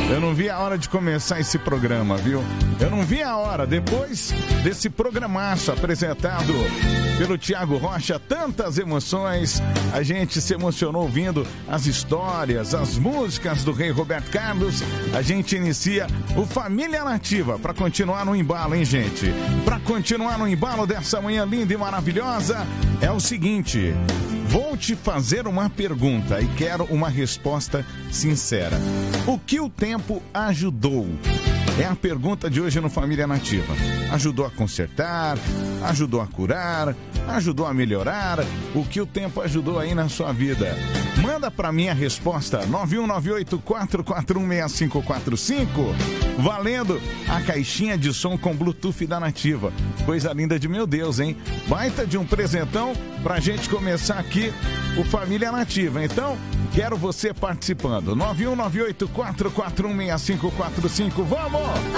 Eu não vi a hora de começar esse programa, viu? Eu não vi a hora. Depois desse programaço apresentado pelo Thiago Rocha, tantas emoções. A gente se emocionou ouvindo as histórias, as músicas do Rei Roberto Carlos. A gente inicia o Família Nativa para continuar no embalo, hein, gente? Para continuar no embalo dessa manhã linda e maravilhosa, é o seguinte... Vou te fazer uma pergunta e quero uma resposta sincera. O que o tempo ajudou? É a pergunta de hoje no Família Nativa. Ajudou a consertar? Ajudou a curar? Ajudou a melhorar? O que o tempo ajudou aí na sua vida? Manda pra mim a resposta 9198-441-6545. Valendo a caixinha de som com Bluetooth da Nativa. Coisa linda de meu Deus, hein? Baita de um presentão pra gente começar aqui o Família Nativa. Então, quero você participando. 9198-441-6545. Vamos!